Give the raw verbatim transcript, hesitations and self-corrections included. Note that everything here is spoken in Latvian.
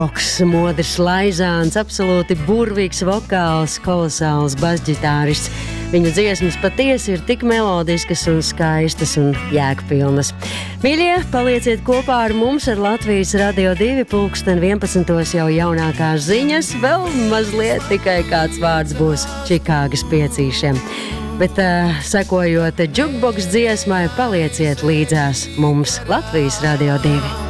Oks, modrs laizāns, absolūti burvīgs vokāls, kolosāls basģitārists. Viņa dziesmas patiesi ir tik melodiskas un skaistas un jēgpilnas. Mīļie, palieciet kopā ar mums ar Latvijas Radio divi pulksten vienpadsmitos jau jaunākās ziņas. Vēl mazliet tikai kāds vārds būs Čikāgas piecīšiem. Bet, uh, sekojot jukeboks dziesmai, palieciet līdzās mums Latvijas Radio divi.